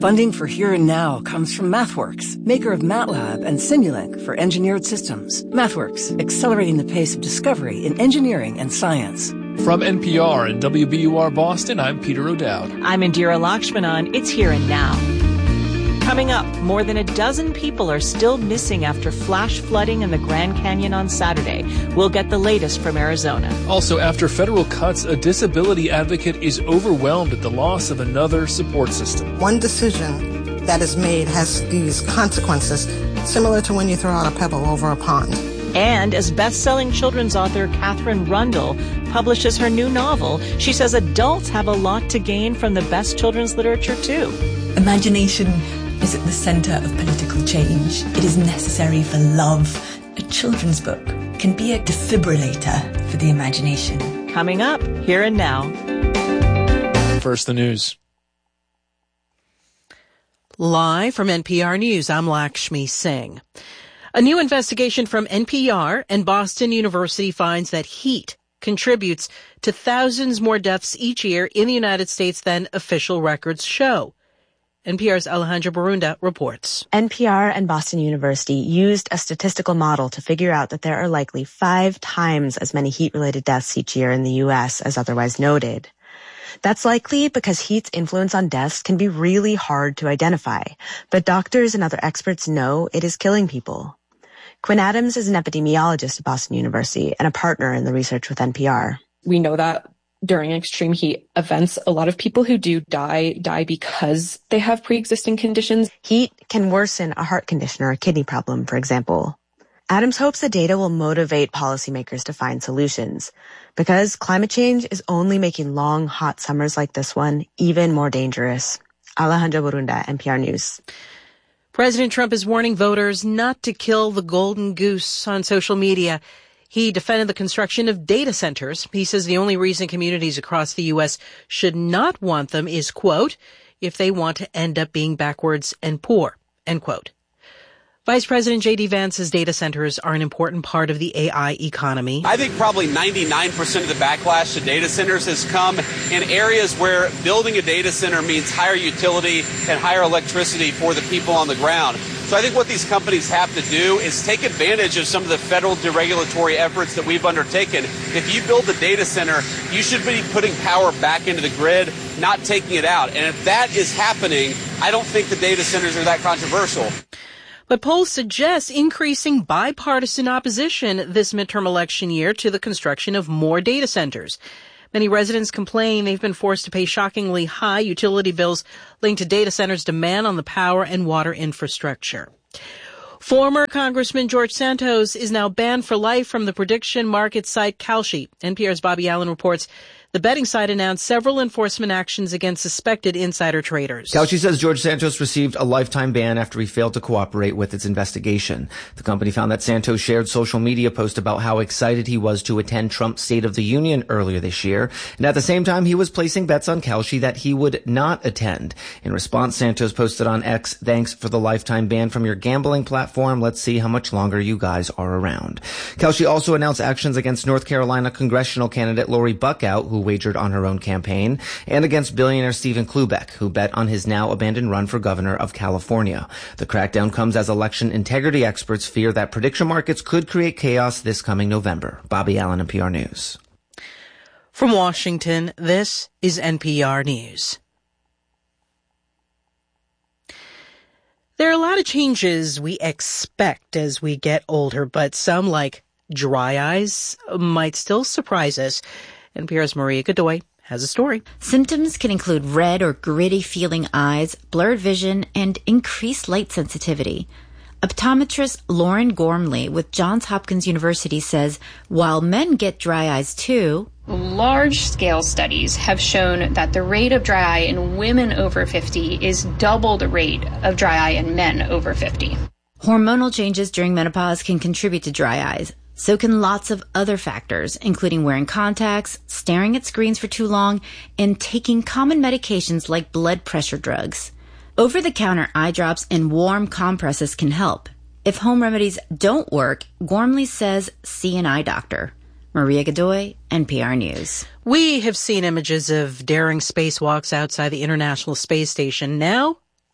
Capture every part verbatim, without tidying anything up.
Funding for Here and Now comes from MathWorks, maker of MATLAB and Simulink for engineered systems. MathWorks, accelerating the pace of discovery in engineering and science. From N P R and W B U R Boston, I'm Peter O'Dowd. I'm Indira Lakshmanan. It's Here and Now. Coming up, more than a dozen people are still missing after flash flooding in the Grand Canyon on Saturday. We'll get the latest from Arizona. Also, after federal cuts, a disability advocate is overwhelmed at the loss of another support system. One decision that is made has these consequences, similar to when you throw out a pebble over a pond. And as best-selling children's author Katherine Rundle publishes her new novel, she says adults have a lot to gain from the best children's literature, too. Imagination is at the center of political change. It is necessary for love. A children's book can be a defibrillator for the imagination. Coming up, Here and Now. First, the news. Live from N P R News, I'm Lakshmi Singh. A new investigation from N P R and Boston University finds that heat contributes to thousands more deaths each year in the United States than official records show. N P R's Alejandra Barunda reports. N P R and Boston University used a statistical model to figure out that there are likely five times as many heat-related deaths each year in the U S as otherwise noted. That's likely because heat's influence on deaths can be really hard to identify, but doctors and other experts know it is killing people. Quinn Adams is an epidemiologist at Boston University and a partner in the research with N P R. We know that during extreme heat events, a lot of people who do die, die because they have pre-existing conditions. Heat can worsen a heart condition or a kidney problem, for example. Adams hopes the data will motivate policymakers to find solutions, because climate change is only making long, hot summers like this one even more dangerous. Alejandra Barunda, N P R News. President Trump is warning voters not to kill the golden goose on social media. He defended the construction of data centers. He says the only reason communities across the U S should not want them is, quote, if they want to end up being backwards and poor, end quote. Vice President J D Vance says data centers are an important part of the A I economy. I think probably ninety-nine percent of the backlash to data centers has come in areas where building a data center means higher utility and higher electricity for the people on the ground. So I think what these companies have to do is take advantage of some of the federal deregulatory efforts that we've undertaken. If you build a data center, you should be putting power back into the grid, not taking it out. And if that is happening, I don't think the data centers are that controversial. But polls suggest increasing bipartisan opposition this midterm election year to the construction of more data centers. Many residents complain they've been forced to pay shockingly high utility bills linked to data centers' demand on the power and water infrastructure. Former Congressman George Santos is now banned for life from the prediction market site Kalshi. N P R's Bobby Allen reports the betting site announced several enforcement actions against suspected insider traders. Kalshi says George Santos received a lifetime ban after he failed to cooperate with its investigation. The company found that Santos shared social media posts about how excited he was to attend Trump's State of the Union earlier this year. And at the same time, he was placing bets on Kalshi that he would not attend. In response, Santos posted on X, thanks for the lifetime ban from your gambling platform. Let's see how much longer you guys are around. Kalshi also announced actions against North Carolina congressional candidate Lori Buckout, who wagered on her own campaign, and against billionaire Stephen Klubeck, who bet on his now abandoned run for governor of California. The crackdown comes as election integrity experts fear that prediction markets could create chaos this coming November. Bobby Allen, N P R News. From Washington, this is N P R News. There are a lot of changes we expect as we get older, but some, like dry eyes, might still surprise us. N P R's Maria Godoy has a story. Symptoms can include red or gritty feeling eyes, blurred vision, and increased light sensitivity. Optometrist Lauren Gormley with Johns Hopkins University says while men get dry eyes too, large-scale studies have shown that the rate of dry eye in women over fifty is double the rate of dry eye in men over fifty. Hormonal changes during menopause can contribute to dry eyes. So can lots of other factors, including wearing contacts, staring at screens for too long, and taking common medications like blood pressure drugs. Over-the-counter eye drops and warm compresses can help. If home remedies don't work, Gormley says see an eye doctor. Maria Godoy, N P R News. We have seen images of daring spacewalks outside the International Space Station. Now,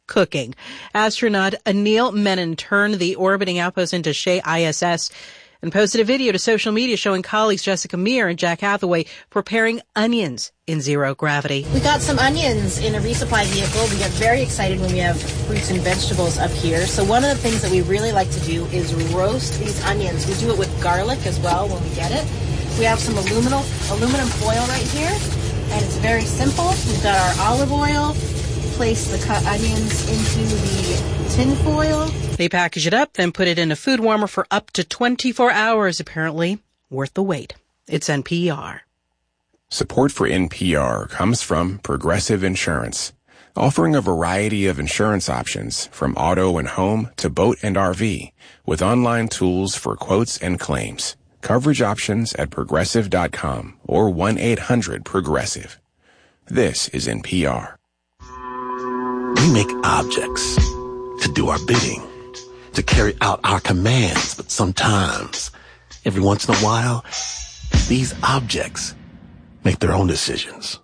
cooking. Astronaut Anil Menon turned the orbiting outpost into Shea I S S and posted a video to social media showing colleagues Jessica Meir and Jack Hathaway preparing onions in zero gravity. We got some onions in a resupply vehicle. We get very excited when we have fruits and vegetables up here. So one of the things that we really like to do is roast these onions. We do it with garlic as well when we get it. We have some aluminum, aluminum foil right here, and it's very simple. We've got our olive oil. Place the cut onions into the tin foil. They package it up, then put it in a food warmer for up to twenty-four hours, apparently worth the wait. It's N P R. Support for N P R comes from Progressive Insurance, offering a variety of insurance options from auto and home to boat and R V, with online tools for quotes and claims. Coverage options at progressive dot com or one eight hundred progressive. This is N P R. We make objects to do our bidding, to carry out our commands, but sometimes, every once in a while, these objects make their own decisions.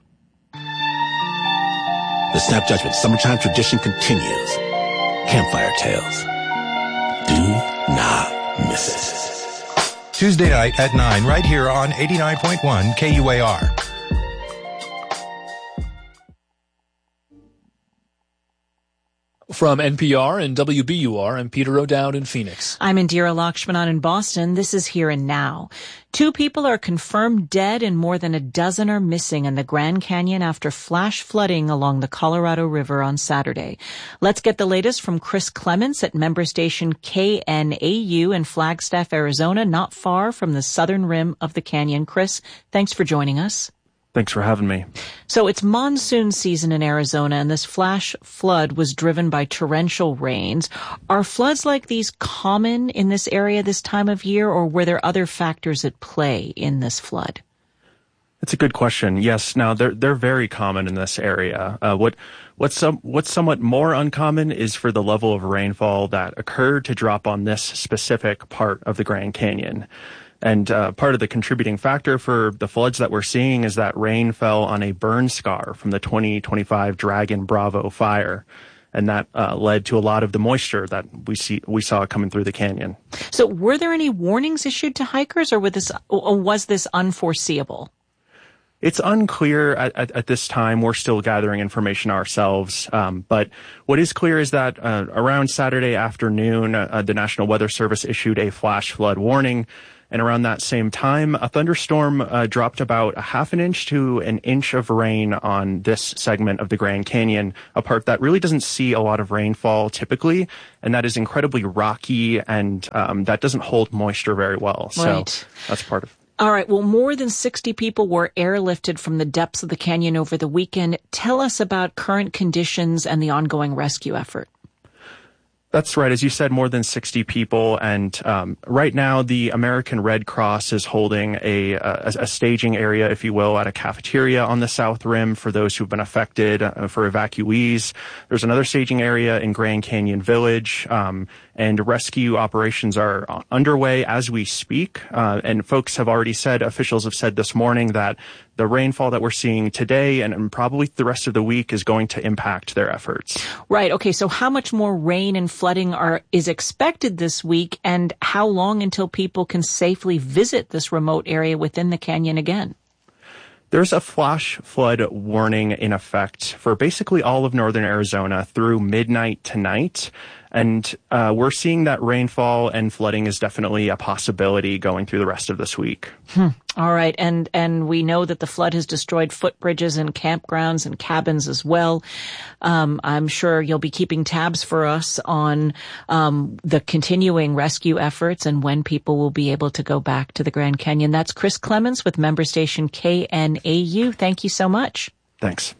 The Snap Judgment Summertime tradition continues. Campfire Tales. Do not miss it. Tuesday night at nine, right here on eighty-nine point one K U A R. From N P R and W B U R, I'm Peter O'Dowd in Phoenix. I'm Indira Lakshmanan in Boston. This is Here and Now. Two people are confirmed dead and more than a dozen are missing in the Grand Canyon after flash flooding along the Colorado River on Saturday. Let's get the latest from Chris Clements at member station K N A U in Flagstaff, Arizona, not far from the southern rim of the canyon. Chris, thanks for joining us. Thanks for having me. So it's monsoon season in Arizona, and this flash flood was driven by torrential rains. Are floods like these common in this area this time of year, or were there other factors at play in this flood? That's a good question. Yes, now they're they're very common in this area. Uh, what what's some what's somewhat more uncommon is for the level of rainfall that occurred to drop on this specific part of the Grand Canyon. And uh, part of the contributing factor for the floods that we're seeing is that rain fell on a burn scar from the twenty twenty-five Dragon Bravo fire. And that uh, led to a lot of the moisture that we see we saw coming through the canyon. So were there any warnings issued to hikers, or was this, or was this unforeseeable? It's unclear at, at, at this time. We're still gathering information ourselves. Um, but what is clear is that uh, around Saturday afternoon, uh, the National Weather Service issued a flash flood warning. And around that same time, a thunderstorm uh, dropped about a half an inch to an inch of rain on this segment of the Grand Canyon, a part that really doesn't see a lot of rainfall typically, and that is incredibly rocky, and um, that doesn't hold moisture very well. Right. So that's part of it. All right. Well, more than sixty people were airlifted from the depths of the canyon over the weekend. Tell us about current conditions and the ongoing rescue effort. That's right. As you said, more than sixty people. And um, right now, the American Red Cross is holding a, a, a staging area, if you will, at a cafeteria on the South Rim for those who've been affected, uh, for evacuees. There's another staging area in Grand Canyon Village, um, and rescue operations are underway as we speak. Uh, and folks have already said, officials have said this morning that the rainfall that we're seeing today and, and probably the rest of the week is going to impact their efforts. Right. Okay. So how much more rain and flooding are is expected this week, and how long until people can safely visit this remote area within the canyon again? There's a flash flood warning in effect for basically all of northern Arizona through midnight tonight. And uh, we're seeing that rainfall and flooding is definitely a possibility going through the rest of this week. Hmm. All right. And and we know that the flood has destroyed footbridges and campgrounds and cabins as well. Um, I'm sure you'll be keeping tabs for us on um, the continuing rescue efforts and when people will be able to go back to the Grand Canyon. That's Chris Clements with member station K N A U. Thank you so much. Thanks.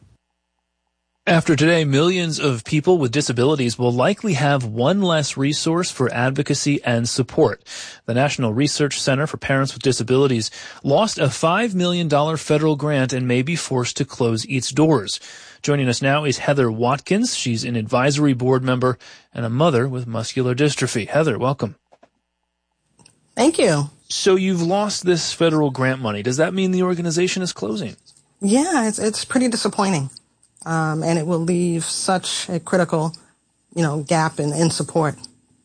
After today, millions of people with disabilities will likely have one less resource for advocacy and support. The National Research Center for Parents with Disabilities lost a five million dollars federal grant and may be forced to close its doors. Joining us now is Heather Watkins. She's an advisory board member and a mother with muscular dystrophy. Heather, welcome. Thank you. So you've lost this federal grant money. Does that mean the organization is closing? Yeah, it's, it's pretty disappointing. Um, and it will leave such a critical you know, gap in, in support.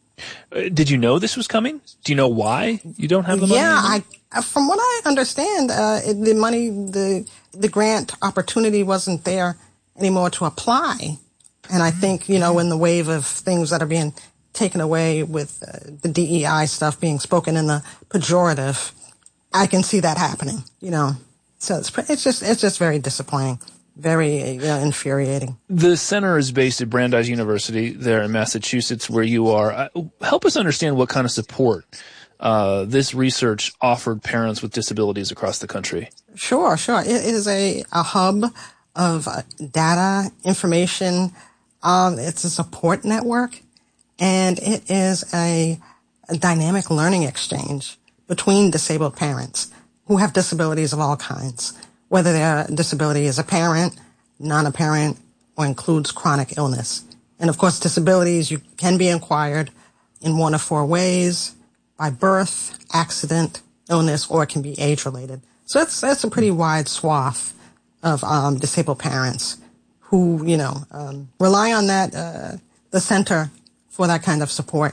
Uh, did you know this was coming? Do you know why you don't have the money? Yeah, I, from what I understand, uh, it, the money, the the grant opportunity wasn't there anymore to apply. And I think, you know, in the wave of things that are being taken away with uh, the D E I stuff being spoken in the pejorative, I can see that happening, you know. So it's, it's just it's just very disappointing. Very uh, infuriating. The center is based at Brandeis University there in Massachusetts, where you are. Uh, help us understand what kind of support uh, this research offered parents with disabilities across the country. Sure, sure. It, it is a, a hub of uh, data, information. Um, it's a support network, and it is a, a dynamic learning exchange between disabled parents who have disabilities of all kinds, whether their disability is apparent, non-apparent, or includes chronic illness. And of course, disabilities, you can be acquired in one of four ways: by birth, accident, illness, or it can be age-related. So that's, that's a pretty wide swath of um, disabled parents who, you know, um, rely on that, uh, the center for that kind of support.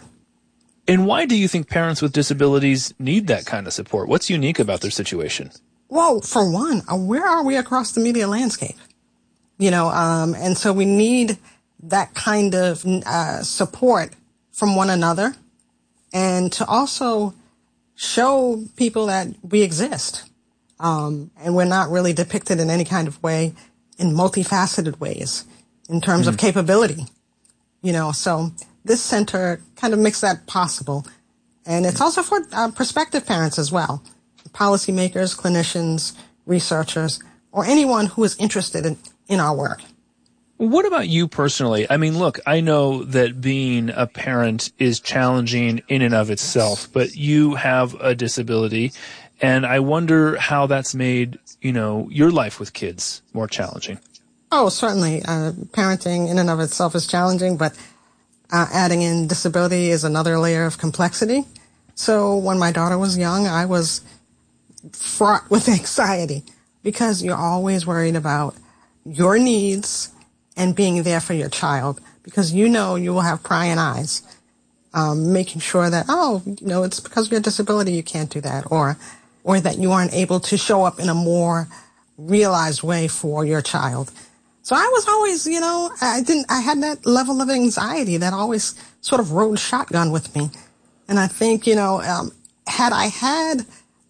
And why do you think parents with disabilities need that kind of support? What's unique about their situation? Well, for one, uh, where are we across the media landscape? You know, um, and so we need that kind of uh, support from one another, and to also show people that we exist, um, and we're not really depicted in any kind of way, in multifaceted ways, in terms mm. of capability. You know, so this center kind of makes that possible, and it's also for uh, prospective parents as well. Policymakers, clinicians, researchers, or anyone who is interested in, in our work. What about you personally? I mean, look, I know that being a parent is challenging in and of itself, but you have a disability, and I wonder how that's made, you know, your life with kids more challenging. Oh, certainly. Uh, parenting in and of itself is challenging, but uh, adding in disability is another layer of complexity. So when my daughter was young, I was fraught with anxiety because you're always worried about your needs and being there for your child, because you know you will have prying eyes, um, making sure that, oh, you know, it's because of your disability you can't do that, or or that you aren't able to show up in a more realized way for your child. So I was always, you know, I didn't, I had that level of anxiety that always sort of rode shotgun with me. And I think, you know, um, had I had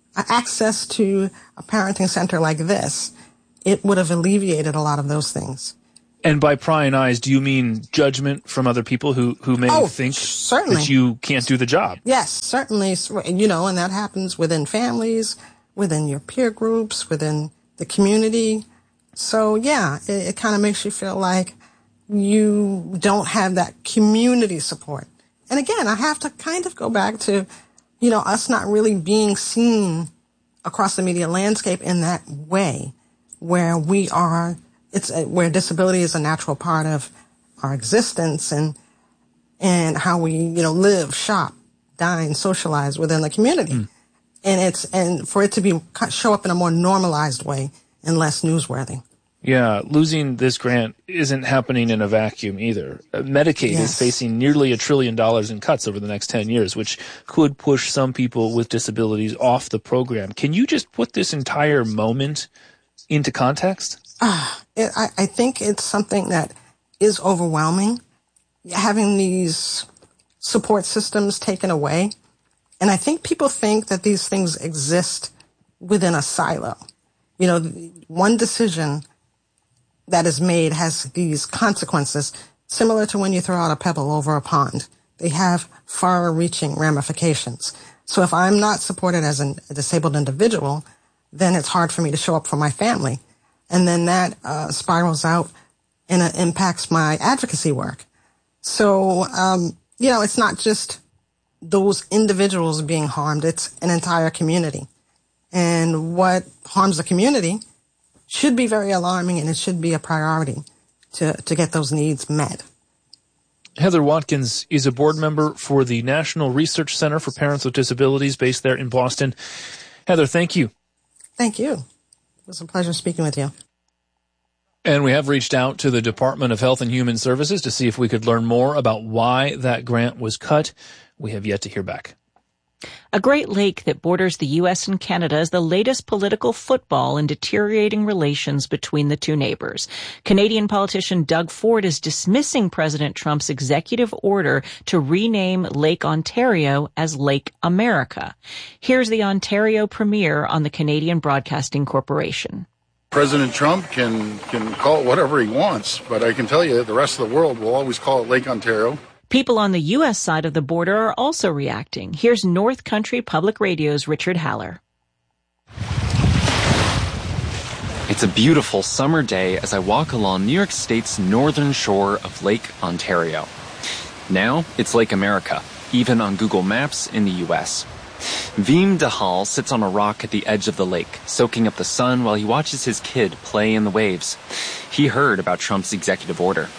access to a parenting center like this, it would have alleviated a lot of those things. And by prying eyes, do you mean judgment from other people who, who may oh, think certainly. that you can't do the job? Yes, certainly. You know, and that happens within families, within your peer groups, within the community. So, yeah, it, it kind of makes you feel like you don't have that community support. And again, I have to kind of go back to, you know, us not really being seen across the media landscape in that way, where we are, it's a, where disability is a natural part of our existence, and and how we, you know, live, shop, dine, socialize within the community. Mm. And it's, and for it to be, show up in a more normalized way and less newsworthy. Yeah, losing this grant isn't happening in a vacuum either. Medicaid yes. is facing nearly a trillion dollars in cuts over the next ten years, which could push some people with disabilities off the program. Can you just put this entire moment into context? Uh, it, I, I think it's something that is overwhelming, having these support systems taken away. And I think people think that these things exist within a silo. You know, one decision that is made has these consequences, similar to when you throw out a pebble over a pond. They have far-reaching ramifications. So if I'm not supported as an, a disabled individual, then it's hard for me to show up for my family. And then that uh, spirals out and it impacts my advocacy work. So, um, you know, it's not just those individuals being harmed, it's an entire community. And what harms the community should be very alarming, and it should be a priority to, to get those needs met. Heather Watkins is a board member for the National Research Center for Parents with Disabilities based there in Boston. Heather, thank you. Thank you. It was a pleasure speaking with you. And we have reached out to the Department of Health and Human Services to see if we could learn more about why that grant was cut. We have yet to hear back. A Great Lake that borders the U S and Canada is the latest political football in deteriorating relations between the two neighbors. Canadian politician Doug Ford is dismissing President Trump's executive order to rename Lake Ontario as Lake America. Here's the Ontario Premier on the Canadian Broadcasting Corporation. President Trump can, can call it whatever he wants, but I can tell you the rest of the world will always call it Lake Ontario. People on the U S side of the border are also reacting. Here's North Country Public Radio's Richard Haller. It's a beautiful summer day as I walk along New York State's northern shore of Lake Ontario. Now it's Lake America, even on Google Maps in the U S. Veem Dahal sits on a rock at the edge of the lake, soaking up the sun while he watches his kid play in the waves. He heard about Trump's executive order.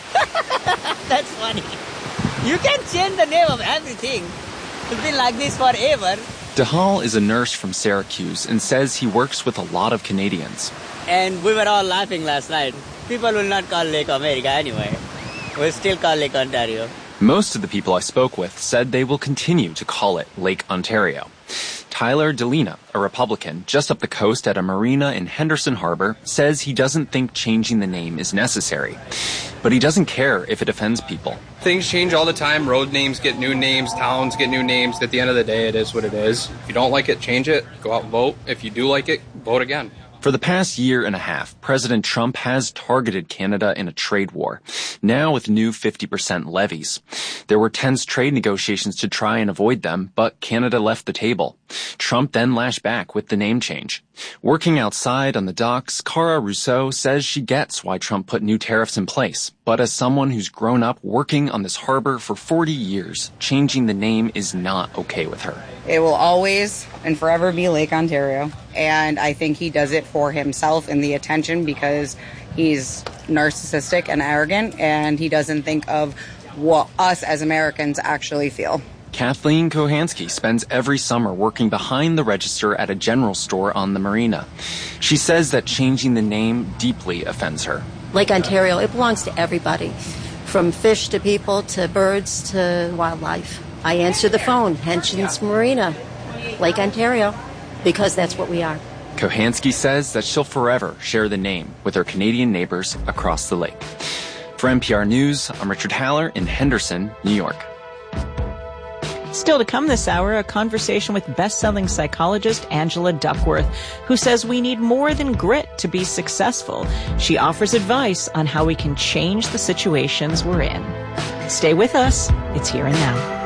That's funny. You can change the name of everything. It's been like this forever. Dahal is a nurse from Syracuse and says he works with a lot of Canadians. And we were all laughing last night. People will not call Lake America anyway. We'll still call Lake Ontario. Most of the people I spoke with said they will continue to call it Lake Ontario. Tyler DeLina, a Republican just up the coast at a marina in Henderson Harbor, says he doesn't think changing the name is necessary. But he doesn't care if it offends people. Things change all the time. Road names get new names. Towns get new names. At the end of the day, it is what it is. If you don't like it, change it. Go out and vote. If you do like it, vote again. For the past year and a half, President Trump has targeted Canada in a trade war, now with new fifty percent levies. There were tense trade negotiations to try and avoid them, but Canada left the table. Trump then lashed back with the name change. Working outside on the docks, Cara Rousseau says she gets why Trump put new tariffs in place. But as someone who's grown up working on this harbor for forty years, changing the name is not okay with her. It will always and forever be Lake Ontario. And I think he does it for himself and the attention because he's narcissistic and arrogant and he doesn't think of what us as Americans actually feel. Kathleen Kohansky spends every summer working behind the register at a general store on the marina. She says that changing the name deeply offends her. Lake Ontario, it belongs to everybody, from fish to people to birds to wildlife. I answer the phone, Henson's Marina, Lake Ontario, because that's what we are. Kohansky says that she'll forever share the name with her Canadian neighbors across the lake. For N P R News, I'm Richard Haller in Henderson, New York. Still to come this hour, a conversation with best-selling psychologist Angela Duckworth, who says we need more than grit to be successful. She offers advice on how we can change the situations we're in. Stay with us. It's Here and Now.